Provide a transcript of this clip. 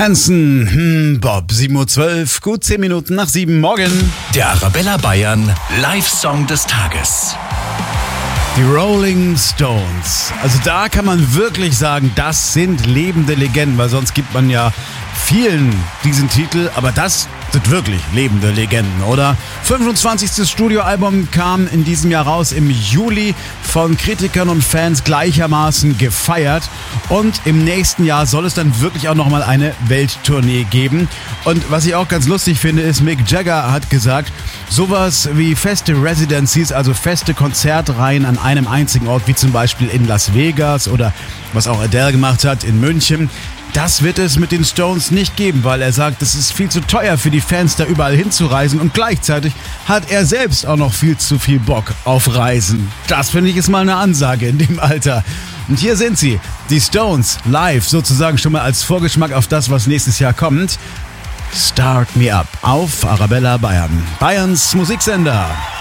Hanson, Bob, 7:12 Uhr, gut 10 Minuten nach 7 morgen. Der Arabella Bayern Live-Song des Tages. Die Rolling Stones. Also da kann man wirklich sagen, das sind lebende Legenden, weil sonst gibt man ja vielen diesen Titel, aber das sind wirklich lebende Legenden, oder? 25. Studioalbum kam in diesem Jahr raus, im Juli, von Kritikern und Fans gleichermaßen gefeiert. Und im nächsten Jahr soll es dann wirklich auch nochmal eine Welttournee geben. Und was ich auch ganz lustig finde, ist, Mick Jagger hat gesagt, sowas wie feste Residencies, also feste Konzertreihen an einem einzigen Ort, wie zum Beispiel in Las Vegas oder was auch Adele gemacht hat in München, das wird es mit den Stones nicht geben, weil er sagt, es ist viel zu teuer für die Fans, da überall hinzureisen, und gleichzeitig hat er selbst auch noch viel zu viel Bock auf Reisen. Das finde ich ist mal eine Ansage in dem Alter. Und hier sind sie, die Stones, live, sozusagen schon mal als Vorgeschmack auf das, was nächstes Jahr kommt. Start Me Up auf Arabella Bayern, Bayerns Musiksender.